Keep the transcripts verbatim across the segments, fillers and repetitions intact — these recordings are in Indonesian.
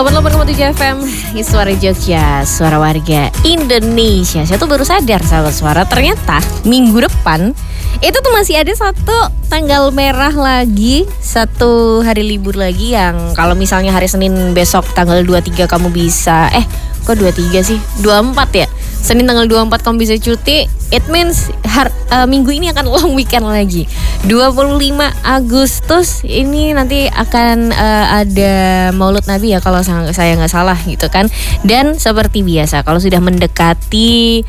delapan koma tujuh F M, Suara Jogja, suara warga Indonesia. Saya tuh baru sadar sahabat suara, ternyata minggu depan itu tuh masih ada satu tanggal merah lagi, satu hari libur lagi yang kalau misalnya hari Senin besok tanggal dua puluh tiga kamu bisa, eh kok dua puluh tiga sih? dua puluh empat ya? Senin tanggal dua puluh empat kamu bisa cuti, it means har, uh, minggu ini akan long weekend lagi. dua puluh lima Agustus ini nanti akan uh, ada Maulud Nabi ya kalau saya nggak salah gitu kan. Dan seperti biasa kalau sudah mendekati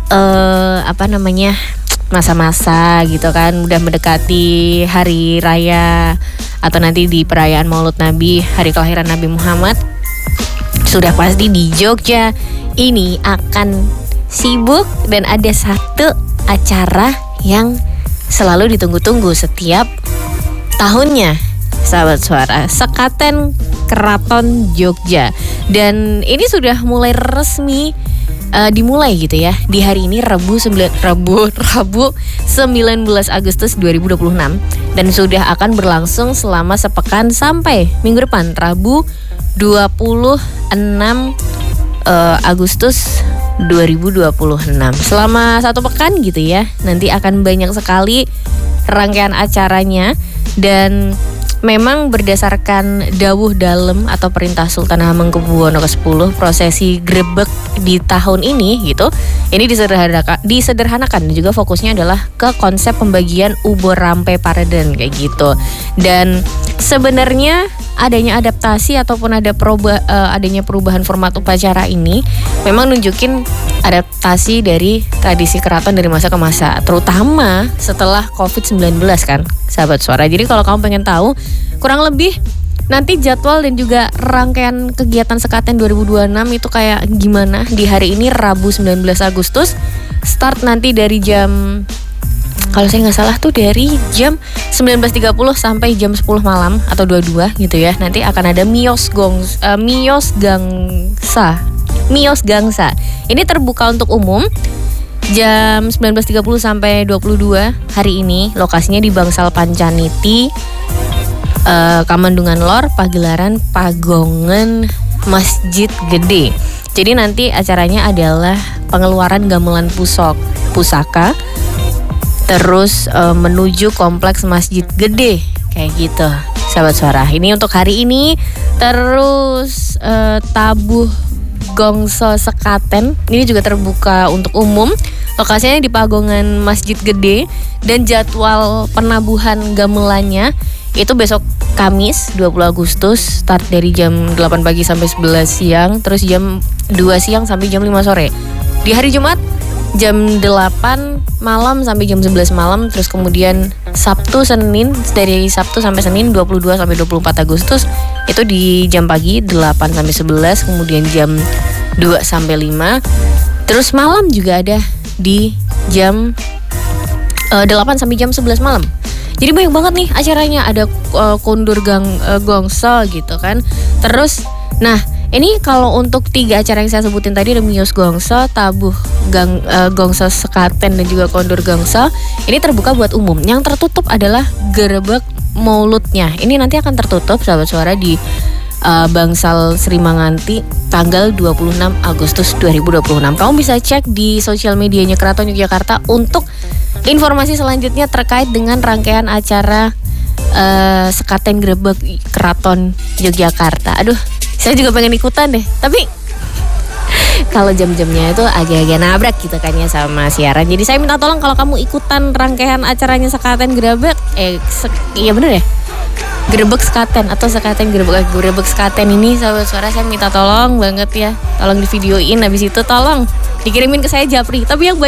uh, apa namanya masa-masa gitu kan, udah mendekati hari raya atau nanti di perayaan Maulud Nabi, hari kelahiran Nabi Muhammad, sudah pasti di Jogja ini akan sibuk dan ada satu acara yang selalu ditunggu-tunggu setiap tahunnya, sahabat suara, Sekaten Keraton Jogja. Dan ini sudah mulai resmi uh, dimulai gitu ya di hari ini Rabu sembilan Rabu Rabu sembilan belas Agustus dua ribu dua puluh enam dan sudah akan berlangsung selama sepekan sampai minggu depan Rabu dua puluh enam uh, Agustus dua ribu dua puluh enam. Selama satu pekan gitu ya. Nanti akan banyak sekali rangkaian acaranya. Dan memang berdasarkan dawuh dalem atau perintah Sultan Hamengkubuwono kesepuluh, prosesi grebek di tahun ini gitu, ini disederhanakan, disederhanakan dan juga fokusnya adalah ke konsep pembagian ubur rampe paredan kayak gitu. Dan sebenarnya adanya adaptasi ataupun ada perubahan, uh, adanya perubahan format upacara ini memang nunjukin adaptasi dari tradisi keraton dari masa ke masa, terutama setelah covid sembilan belas kan sahabat suara. Jadi kalau kamu pengen tahu kurang lebih nanti jadwal dan juga rangkaian kegiatan Sekaten dua ribu dua puluh enam itu kayak gimana di hari ini Rabu sembilan belas Agustus, start nanti dari jam, kalau saya nggak salah tuh dari jam sembilan belas tiga puluh sampai jam sepuluh malam atau dua puluh dua gitu ya. Nanti akan ada Mios Gong uh, Mios Gangsa. Mios Gangsa. Ini terbuka untuk umum jam sembilan belas tiga puluh sampai dua puluh dua hari ini. Lokasinya di Bangsal Pancaniti, uh, Kamandungan Lor, pagelaran Pagongen Masjid Gede. Jadi nanti acaranya adalah pengeluaran gamelan pusok pusaka terus uh, menuju kompleks Masjid Gede kayak gitu sahabat suara. Ini untuk hari ini. Terus uh, tabuh Gongso Sekaten ini juga terbuka untuk umum. Lokasinya di Pagongan Masjid Gede. Dan jadwal penabuhan gamelannya itu besok Kamis dua puluh Agustus, start dari jam delapan pagi sampai sebelas siang, terus jam dua siang sampai jam lima sore. Di hari Jumat jam delapan malam sampai jam sebelas malam. Terus kemudian Sabtu Senin, dari Sabtu sampai Senin dua puluh dua sampai dua puluh empat Agustus itu di jam pagi delapan sampai sebelas, kemudian jam dua sampai lima. Terus malam juga ada di jam uh, delapan sampai jam sebelas malam. Jadi banyak banget nih acaranya, ada uh, kondur gang uh, gongso gitu kan. Terus nah ini kalau untuk tiga acara yang saya sebutin tadi, ada Mios Gongso, Tabuh Gang, uh, Gongso Sekaten dan juga Kondur Gongso, ini terbuka buat umum. Yang tertutup adalah gerebek mauludnya. Ini nanti akan tertutup sahabat suara di uh, Bangsal Sri Manganti tanggal dua puluh enam Agustus dua ribu dua puluh enam. Kamu bisa cek di sosial medianya Keraton Yogyakarta untuk informasi selanjutnya terkait dengan rangkaian acara uh, Sekaten Grebek Keraton Yogyakarta. Aduh, saya juga pengen ikutan deh, tapi kalau jam-jamnya itu agak-agak nabrak gitu kan ya sama siaran. Jadi saya minta tolong kalau kamu ikutan rangkaian acaranya Sekaten Grebek, eh se- iya bener ya, Grebek Sekaten atau Sekaten Grebek Grebek Sekaten ini sahabat suara, saya minta tolong banget ya, tolong di videoin, habis itu tolong dikirimin ke saya japri. Tapi yang